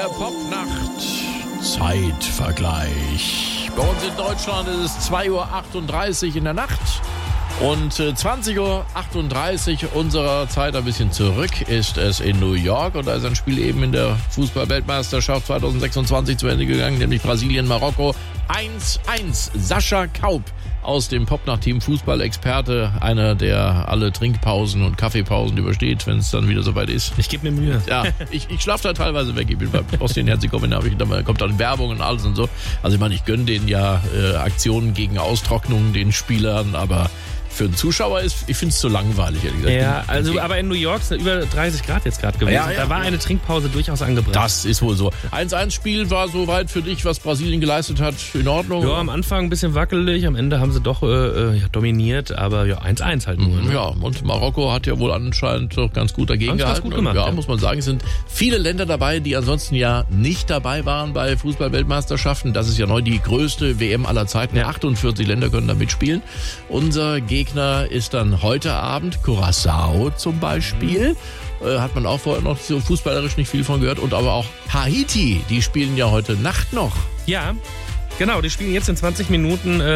Der Popnacht-Zeitvergleich. Bei uns in Deutschland ist es 2:38 Uhr in der Nacht. Und 20:38 Uhr unserer Zeit ein bisschen zurück ist es in New York. Und da ist ein Spiel eben in der Fußball-Weltmeisterschaft 2026 zu Ende gegangen, nämlich Brasilien-Marokko 1:1. Sascha Kaup aus dem Popnacht-Team, Fußballexperte, einer, der alle Trinkpausen und Kaffeepausen übersteht, wenn es dann wieder soweit ist. Ich gebe mir Mühe. Ja, ich schlafe da teilweise weg. Ich bin bei Bosnien-Herzegowina, da kommt dann Werbung und alles und so. Also ich meine, ich gönne denen ja Aktionen gegen Austrocknung, den Spielern, aber für einen Zuschauer ich finde es zu langweilig, ehrlich gesagt. Ja, also aber in New York sind über 30 Grad jetzt gerade gewesen. Ja, da war eine Trinkpause durchaus angebracht. Das ist wohl so. 1:1-Spiel war soweit für dich, was Brasilien geleistet hat, in Ordnung? Ja, am Anfang ein bisschen wackelig, am Ende haben sie doch dominiert, aber ja, 1:1 halt nur. Ne? Ja, und Marokko hat ja wohl anscheinend doch ganz gut dagegen gehalten. Gut gemacht, ja, muss man sagen, es sind viele Länder dabei, die ansonsten ja nicht dabei waren bei Fußball-Weltmeisterschaften. Das ist ja neu die größte WM aller Zeiten. Ja. 48 Länder können da mitspielen. Unser Gegner ist dann heute Abend Curaçao zum Beispiel. Hat man auch vorher noch so fußballerisch nicht viel von gehört. Und aber auch Haiti, die spielen ja heute Nacht noch. Ja, genau, die spielen jetzt in 20 Minuten